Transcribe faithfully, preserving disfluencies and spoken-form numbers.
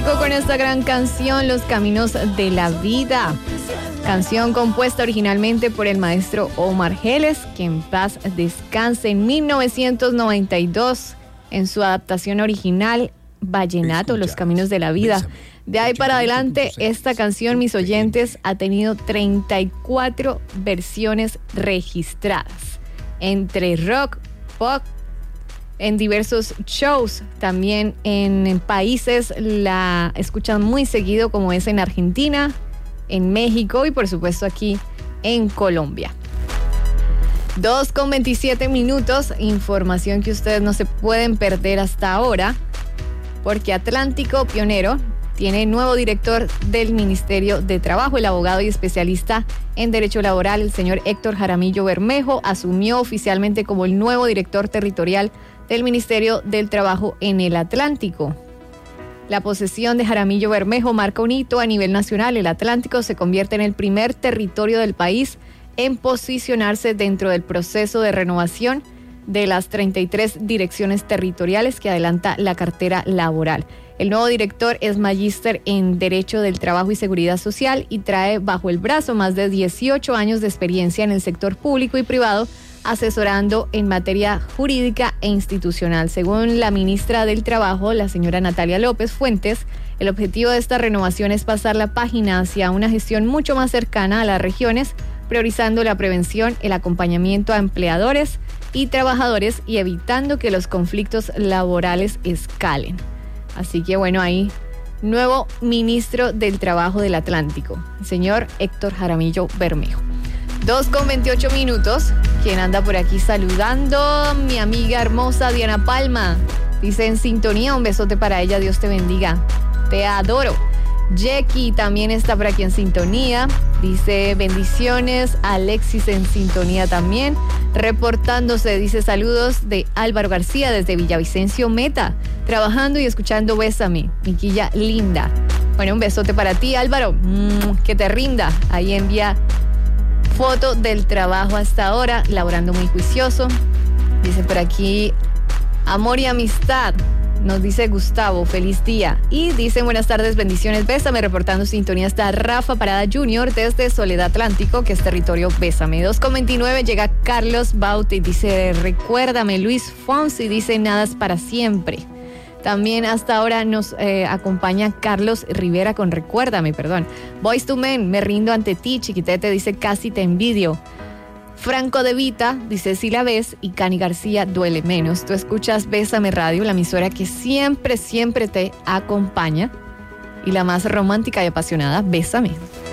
Atlántico con esta gran canción, Los Caminos de la Vida. Canción compuesta originalmente por el maestro Omar Geles, que en paz descanse, en mil novecientos noventa y dos, en su adaptación original, Vallenato, Los Caminos de la Vida. De ahí para adelante, esta canción, mis oyentes, ha tenido treinta y cuatro versiones registradas, entre rock, pop, en diversos shows. También en, en países la escuchan muy seguido, como es en Argentina, en México y por supuesto aquí en Colombia. dos con veintisiete minutos, información que ustedes no se pueden perder hasta ahora, porque Atlántico Pionero tiene nuevo director del Ministerio de Trabajo. El abogado y especialista en Derecho Laboral, el señor Héctor Jaramillo Bermejo, asumió oficialmente como el nuevo director territorial del Ministerio del Trabajo en el Atlántico. La posesión de Jaramillo Bermejo marca un hito a nivel nacional. El Atlántico se convierte en el primer territorio del país en posicionarse dentro del proceso de renovación de las treinta y tres direcciones territoriales que adelanta la cartera laboral. El nuevo director es magíster en Derecho del Trabajo y Seguridad Social y trae bajo el brazo más de dieciocho años de experiencia en el sector público y privado, asesorando en materia jurídica e institucional. Según la ministra del Trabajo, la señora Natalia López Fuentes, el objetivo de esta renovación es pasar la página hacia una gestión mucho más cercana a las regiones, priorizando la prevención, el acompañamiento a empleadores y trabajadores y evitando que los conflictos laborales escalen. Así que bueno, ahí, nuevo ministro del Trabajo del Atlántico, el señor Héctor Jaramillo Bermejo. dos con veintiocho minutos. ¿Quién anda por aquí saludando? Mi amiga hermosa Diana Palma. Dice en sintonía, un besote para ella, Dios te bendiga. Te adoro. Jackie también está por aquí en sintonía. Dice bendiciones. Alexis en sintonía también. Reportándose, dice saludos de Álvaro García desde Villavicencio Meta. Trabajando y escuchando Bésame, mi quilla linda. Bueno, un besote para ti, Álvaro. Mm, que te rinda. Ahí envía foto del trabajo hasta ahora, laborando muy juicioso. Dice por aquí, amor y amistad. Nos dice Gustavo, feliz día. Y dice buenas tardes, bendiciones, Bésame. Reportando sintonía está Rafa Parada junior desde Soledad Atlántico, que es territorio Bésame. dos con veintinueve llega Carlos Bauti. Dice recuérdame. Luis Fonsi dice nada es para siempre. También hasta ahora nos eh, acompaña Carlos Rivera con Recuérdame, perdón. Boys to Men, me rindo ante ti, chiquitete, dice casi te envidio. Franco De Vita dice si la ves y Cani García duele menos. Tú escuchas Bésame Radio, la emisora que siempre, siempre te acompaña y la más romántica y apasionada, Bésame.